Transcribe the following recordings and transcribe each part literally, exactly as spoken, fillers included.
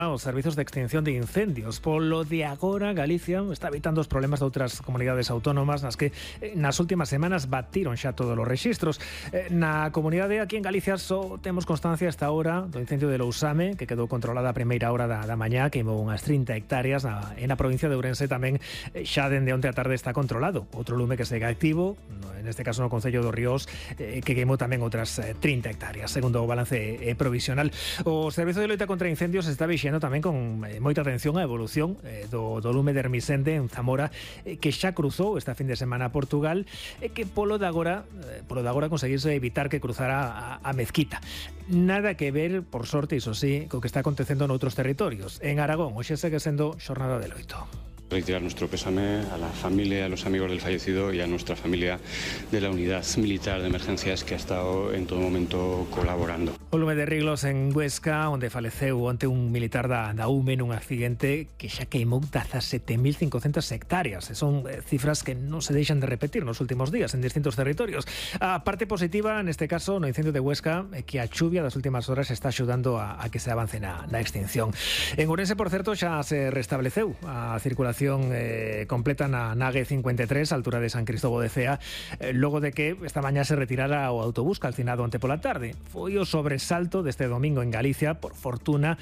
os servizos de extinción de incendios. Polo de agora, Galicia está evitando os problemas de outras comunidades autónomas nas que eh, nas últimas semanas batiron xa todos os rexistros. Eh, na comunidade aquí en Galicia só temos constancia hasta ahora do incendio de Lousame, que quedou controlada a primeira hora da, da mañá, queimou unhas trinta hectáreas. Na, en a provincia de Ourense tamén eh, xa dende onte a tarde está controlado outro lume que segue activo, en este caso no concello do Ríos, eh, que queimou tamén outras eh, trinta hectáreas, segundo o balance eh, provisional. O Servizo de Loita contra Incendios está vixendo tamén con eh, moita atención á evolución eh, do, do lume de Ermisende en Zamora, eh, que xa cruzou esta fin de semana a Portugal, e eh, que polo de agora eh, polo de agora conseguirse evitar que cruzara a, a Mezquita. Nada que ver, por sorte, iso sí, co que está acontecendo noutros territorios. En Aragón, hoxe segue sendo xornada de loito. Retirar nuestro pésame a la familia, a los amigos del fallecido y a nuestra familia de la unidad militar de emergencias que ha estado en todo momento colaborando. O lume de Riglos en Huesca, onde faleceu onte un militar da, da U M E nun accidente que xa queimou dezasete mil cincocentas hectáreas. E son eh, cifras que non se deixan de repetir nos últimos días en distintos territorios. A parte positiva, neste caso, no incendio de Huesca, é que a chuvia das últimas horas está axudando a, a que se avance na, na extinción. En Ourense, por certo, xa se restableceu a circulación Eh, completa na, na A G cincuenta e tres, altura de San Cristóbal de Cea, eh, logo de que esta mañá se retirara o autobús calcinado onte pola tarde. Foi o sobresalto deste domingo en Galicia, por fortuna,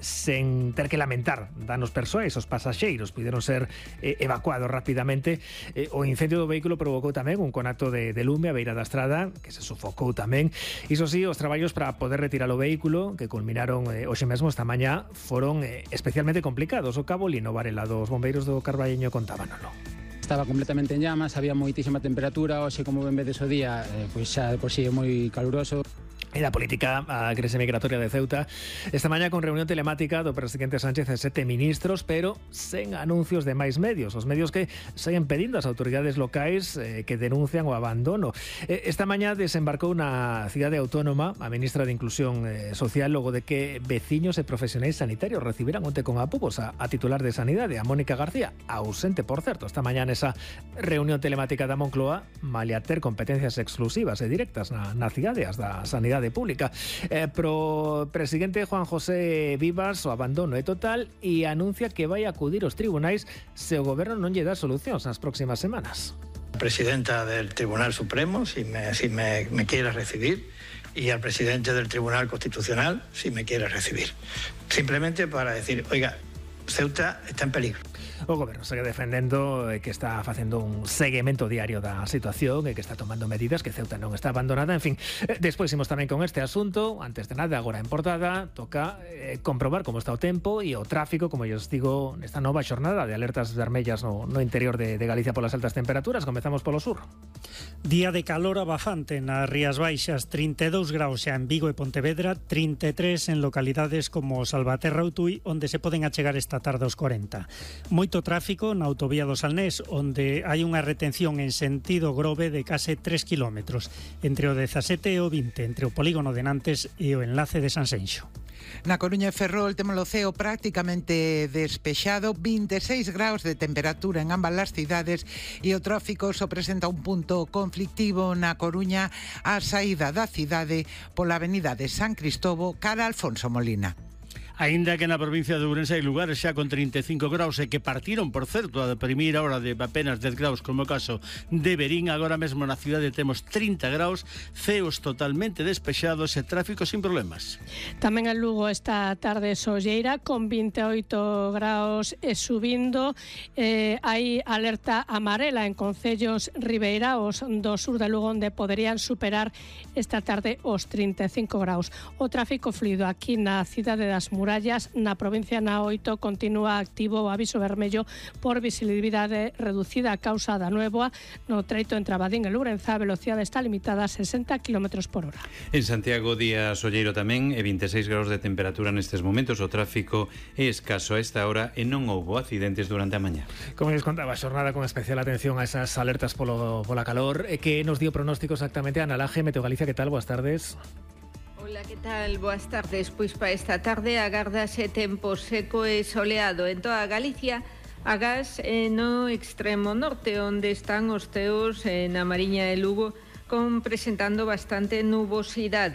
sen ter que lamentar danos persoais. Os pasaxeiros puderon ser eh, evacuados rapidamente. Eh, o incendio do vehículo provocou tamén un conato de, de lume a beira da estrada, que se sufocou tamén. Iso sí, os traballos para poder retirar o vehículo, que culminaron eh, hoxe mesmo esta mañá, foron eh, especialmente complicados. O cabo Lino Varela dos bombeiros do Carballeño contábanolo. Estaba completamente en llamas, había moitísima temperatura, hoxe como ben vedes o día, eh, pois xa de por si é moi caluroso. E da política, a crise migratoria de Ceuta esta mañá con reunión telemática do presidente Sánchez e sete ministros, pero sen anuncios de máis medios. Os medios que seguen pedindo ás autoridades locais eh, que denuncian o abandono. Eh, esta mañá desembarcou na cidade autónoma a ministra de Inclusión eh, Social, logo de que veciños e profesionais sanitarios recibiran onte con apupos a, a titular de Sanidade, a Mónica García, ausente, por certo, esta mañá nesa reunión telemática da Moncloa, malia ter competencias exclusivas e directas na, na cidade, as da Sanidade Pública. Eh, pro presidente Juan José Vivas o abandono é total e anuncia que vai acudir aos tribunais se o goberno non lle dá solucións nas próximas semanas. Presidenta del Tribunal Supremo, si me, si me, me quiere recibir, y al presidente del Tribunal Constitucional, si me quiere recibir. Simplemente para decir, oiga, Ceuta está en peligro. O goberno segue defendendo que está facendo un seguimento diario da situación e que está tomando medidas, que Ceuta non está abandonada. En fin, despois imos tamén con este asunto. Antes de nada, agora en portada, toca eh, comprobar como está o tempo e o tráfico, como eu os digo, nesta nova xornada de alertas vermellas no, no interior de, de Galicia polas altas temperaturas. Comezamos polo sur. Día de calor abafante nas Rías Baixas, trinta e dous graus xa en Vigo e Pontevedra, trinta e tres en localidades como Salvaterra ou Tui, onde se poden achegar esta tarde aos cuarenta. Moito tráfico na autovía do Salnés, onde hai unha retención en sentido Grove de case tres kilómetros, entre o dezasete e o vinte, entre o polígono de Nantes e o enlace de Sanxenxo. Na Coruña e Ferrol temos o ceo prácticamente despexado, vinte e seis graus de temperatura en ambas as cidades e o tráfico só presenta un punto conflictivo na Coruña á saída da cidade pola avenida de San Cristóbal cara a Alfonso Molina. Aínda que na provincia de Ourense hai lugares xa con trinta e cinco graus e que partiron, por certo, a primeira hora de apenas dez graus, como o caso de Verín. Agora mesmo na cidade temos trinta graus, ceos totalmente despexados e tráfico sin problemas. Tamén en Lugo esta tarde solleira con vinte e oito graus e subindo. Eh, hai alerta amarela en concellos ribeiraos do sur de Lugo, onde poderían superar esta tarde os trinta e cinco graus. O tráfico fluido aquí na cidade das Murallas, na provincia na oito, continúa activo o aviso vermello por visibilidade reducida a causa da néboa no treito entre Abadín e Lourenza. A velocidade está limitada a sesenta kilómetros por hora. En Santiago, día solleiro tamén e vinte e seis graus de temperatura nestes momentos. O tráfico é escaso a esta hora e non houbo accidentes durante a mañá. Como les contaba, xornada con especial atención a esas alertas polo, pola calor, e que nos dio pronóstico exactamente Ana Laje, Meteo Galicia. Que tal? Boas tardes. Ola, que tal? Boas tardes. Pois para esta tarde agárdase tempo seco e soleado en toda Galicia, agás eh, no extremo norte, onde están os ceos eh, na Mariña de Lugo con presentando bastante nubosidade.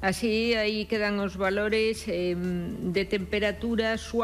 Así, aí quedan os valores eh, de temperatura suave